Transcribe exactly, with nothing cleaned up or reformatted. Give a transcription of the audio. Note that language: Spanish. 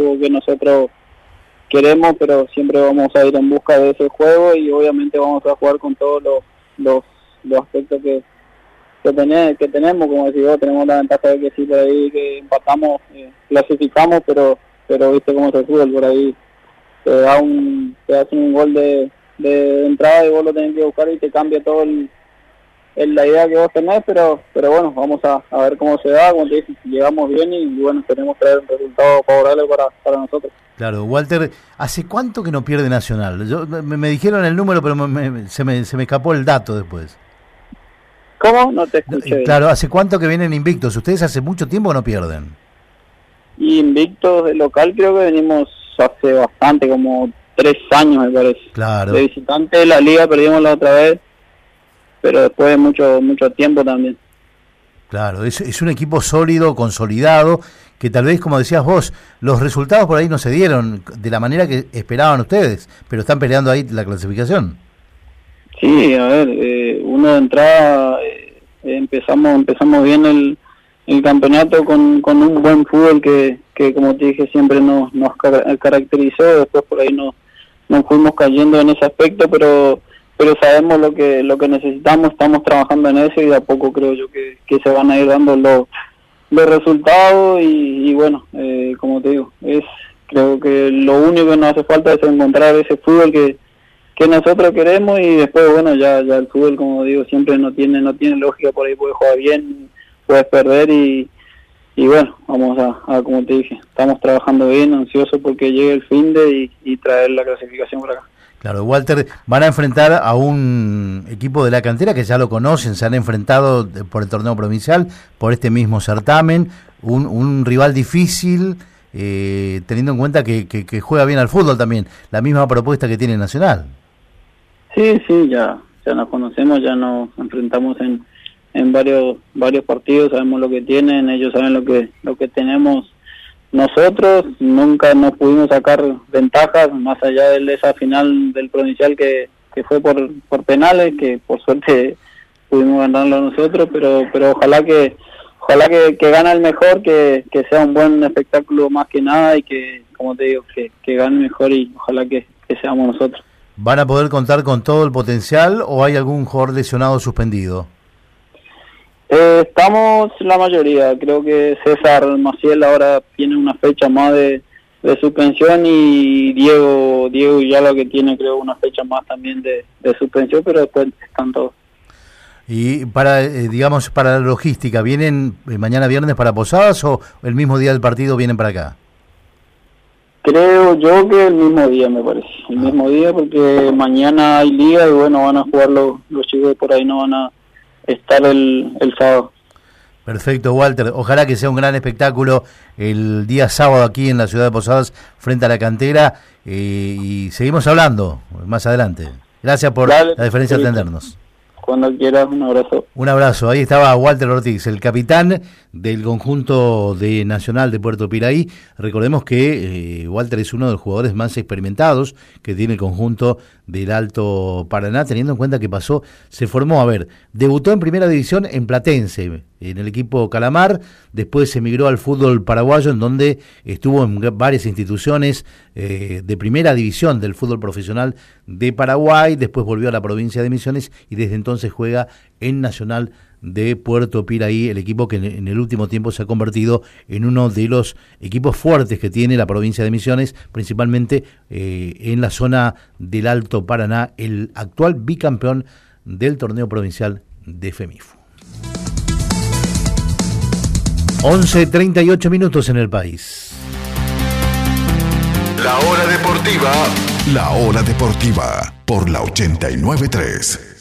fútbol que nosotros queremos, pero siempre vamos a ir en busca de ese juego y obviamente vamos a jugar con todos los los, los aspectos que que, tené, que tenemos, como decís vos, tenemos la ventaja de que sí, por ahí que empatamos, eh, clasificamos, pero pero viste cómo es el fútbol, por ahí te da un te hacen un gol de, de entrada y vos lo tenés que buscar y te cambia todo el, el, la idea que vos tenés, pero pero bueno, vamos a, a ver cómo se da, como te dije, llegamos bien y bueno, tenemos que traer un resultado favorable para, para nosotros. Claro, Walter, ¿hace cuánto que no pierde Nacional? Yo, me, me dijeron el número, pero me, me, se, me, se me escapó el dato después. ¿Cómo? No te escuché. Claro, ¿hace cuánto que vienen invictos? Ustedes hace mucho tiempo que no pierden. Y invictos de local creo que venimos hace bastante, como tres años me parece. Claro. De visitante de la liga perdimos la otra vez, pero después de mucho mucho tiempo también. Claro, es, es un equipo sólido, consolidado, que tal vez, como decías vos, los resultados por ahí no se dieron de la manera que esperaban ustedes, pero están peleando ahí la clasificación. Sí, a ver, eh, uno de entrada eh, empezamos empezamos bien el, el campeonato con, con un buen fútbol que, que como te dije siempre nos, nos caracterizó, después por ahí nos, nos fuimos cayendo en ese aspecto, pero pero sabemos lo que lo que necesitamos, estamos trabajando en eso y de a poco creo yo que, que se van a ir dando los, los resultados y, y bueno, eh, como te digo, es creo que lo único que nos hace falta es encontrar ese fútbol que que nosotros queremos y después bueno ya ya el fútbol, como digo, siempre no tiene no tiene lógica, por ahí puedes jugar bien, puedes perder y y bueno, vamos a, a como te dije, estamos trabajando bien, ansiosos porque llegue el fin de y, y traer la clasificación por acá. Claro, Walter, van a enfrentar a un equipo de la cantera que ya lo conocen, se han enfrentado por el torneo provincial, por este mismo certamen, un, un rival difícil, eh, teniendo en cuenta que, que, que juega bien al fútbol también, la misma propuesta que tiene Nacional. Sí, sí, ya ya nos conocemos, ya nos enfrentamos en, en varios varios partidos, sabemos lo que tienen, ellos saben lo que lo que tenemos nosotros, nunca nos pudimos sacar ventajas más allá de esa final del provincial que, que fue por por penales, que por suerte pudimos ganarlo nosotros, pero pero ojalá que ojalá que, que gane el mejor, que, que sea un buen espectáculo más que nada y que, como te digo, que, que gane mejor y ojalá que, que seamos nosotros. ¿Van a poder contar con todo el potencial o hay algún jugador lesionado o suspendido? Eh, estamos la mayoría, creo que César Maciel ahora tiene una fecha más de, de suspensión y Diego Diego ya lo que tiene creo una fecha más también de, de suspensión, pero después están todos. Y para, eh, digamos, para la logística, ¿vienen eh, mañana viernes para Posadas o el mismo día del partido vienen para acá? Creo yo que el mismo día, me parece, el ah. mismo día, porque mañana hay liga y bueno, van a jugar los, los chicos de por ahí, no van a estar el, el sábado. Perfecto, Walter, ojalá que sea un gran espectáculo el día sábado aquí en la ciudad de Posadas frente a la cantera, eh, y seguimos hablando más adelante. Gracias por Dale, la diferencia de atendernos. Cuando quieras, un abrazo. Un abrazo. Ahí estaba Walter Ortiz, el capitán del conjunto de Nacional de Puerto Piraí. Recordemos que eh, Walter es uno de los jugadores más experimentados que tiene el conjunto del Alto Paraná, teniendo en cuenta que pasó, se formó, a ver, debutó en primera división en Platense, en el equipo Calamar, después emigró al fútbol paraguayo, en donde estuvo en varias instituciones eh, de primera división del fútbol profesional de Paraguay, después volvió a la provincia de Misiones y desde entonces juega en Nacional de Puerto Piraí, el equipo que en el último tiempo se ha convertido en uno de los equipos fuertes que tiene la provincia de Misiones, principalmente eh, en la zona del Alto Paraná, el actual bicampeón del torneo provincial de FEMIFU. once treinta y ocho minutos en el país. La hora deportiva. La hora deportiva por la ochenta y nueve punto tres.